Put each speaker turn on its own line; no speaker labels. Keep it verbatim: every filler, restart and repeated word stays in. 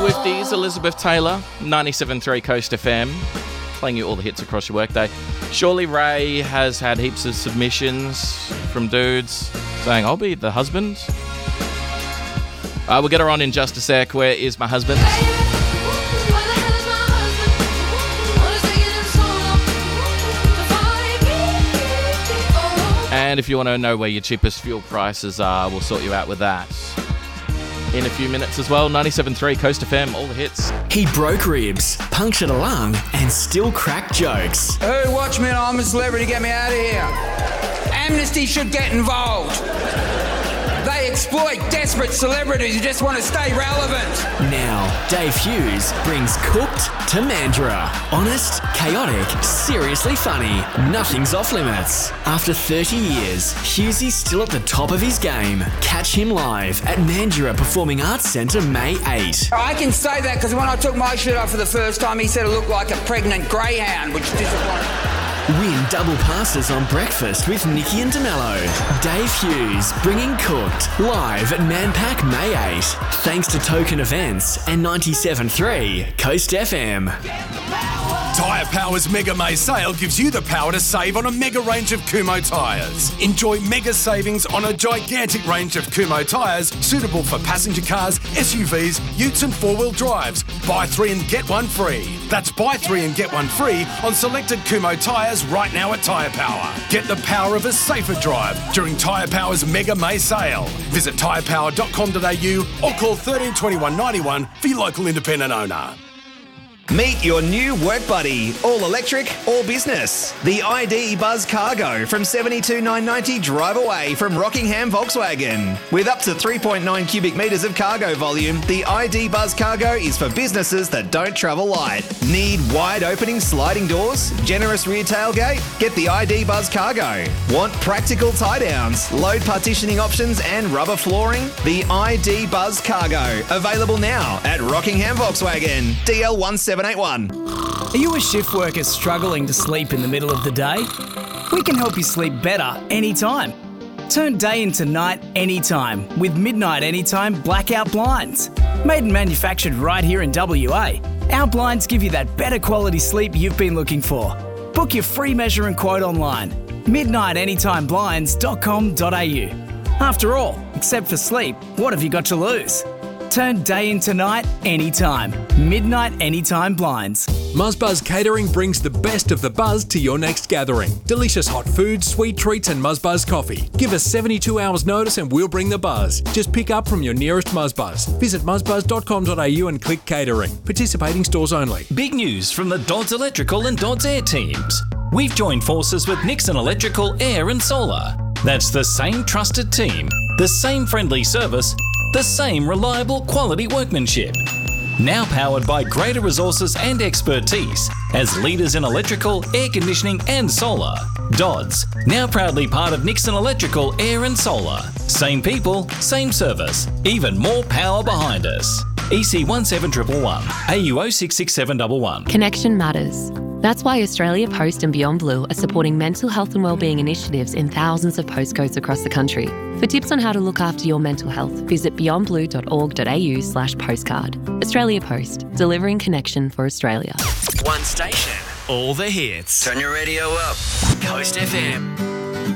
Swifties, Elizabeth Taylor, ninety-seven point three Coast F M, playing you all the hits across your workday. Surely Ray has had heaps of submissions from dudes saying, I'll be the husband. Uh, we'll get her on in just a sec. Where is my husband? And if you want to know where your cheapest fuel prices are, we'll sort you out with that in a few minutes as well. ninety-seven point three Coast F M, all the hits.
He broke ribs, punctured a lung, and still cracked jokes.
Hey, watch me, I'm a celebrity, get me out of here. Amnesty should get involved. They exploit desperate celebrities who just want to stay relevant.
Now, Dave Hughes brings Cooked to Mandurah. Honest, chaotic, seriously funny. Nothing's off limits. After thirty years, Hughesy's still at the top of his game. Catch him live at Mandurah Performing Arts Centre May eighth.
I can say that because when I took my shirt off for the first time, he said it looked like a pregnant greyhound, which disappointed.
Win double passes on breakfast with Nikki and DeMello. Dave Hughes bringing Cooked live at Manpack May eighth. Thanks to Token Events and ninety-seven point three Coast F M.
Tyre Power's Mega May sale gives you the power to save on a mega range of Kumho tyres. Enjoy mega savings on a gigantic range of Kumho tyres suitable for passenger cars, S U Vs, utes and four-wheel drives. Buy three and get one free. That's buy three and get one free on selected Kumho tyres right now at Tyre Power. Get the power of a safer drive during Tyre Power's Mega May sale. Visit tyre power dot com dot a u or call thirteen twenty-one ninety-one for your local independent owner.
Meet your new work buddy. All electric, all business. The I D Buzz Cargo from seventy-two thousand nine hundred ninety drive away from Rockingham Volkswagen. With up to three point nine cubic metres of cargo volume, the I D Buzz Cargo is for businesses that don't travel light. Need wide opening sliding doors? Generous rear tailgate? Get the I D Buzz Cargo. Want practical tie downs, load partitioning options and rubber flooring? The I D Buzz Cargo. Available now at Rockingham Volkswagen. D L one seven eight one.
Are you a shift worker struggling to sleep in the middle of the day? We can help you sleep better anytime. Turn day into night anytime with Midnight Anytime Blackout Blinds. Made and manufactured right here in W A, our blinds give you that better quality sleep you've been looking for. Book your free measure and quote online. midnight anytime blinds dot com dot a u. After all, except for sleep, what have you got to lose? Turn day into night anytime. Midnight Anytime Blinds.
Muzzbuzz Catering brings the best of the buzz to your next gathering. Delicious hot food, sweet treats and Muzzbuzz coffee. Give us seventy-two hours notice and we'll bring the buzz. Just pick up from your nearest Muzzbuzz. Visit muzzbuzz dot com dot a u and click catering. Participating stores only.
Big news from the Dodds Electrical and Dodds Air teams. We've joined forces with Nixon Electrical Air and Solar. That's the same trusted team, the same friendly service, the same reliable quality workmanship. Now powered by greater resources and expertise as leaders in electrical, air conditioning and solar. Dodds, now proudly part of Nixon Electrical Air and Solar. Same people, same service, even more power behind us. E C one seven one one one, A U zero six six seven one one.
Connection matters. That's why Australia Post and Beyond Blue are supporting mental health and wellbeing initiatives in thousands of postcodes across the country. For tips on how to look after your mental health, visit beyond blue dot org dot a u slash postcard. Australia Post, delivering connection for Australia.
One station, all the hits.
Turn your radio up.
Coast F M.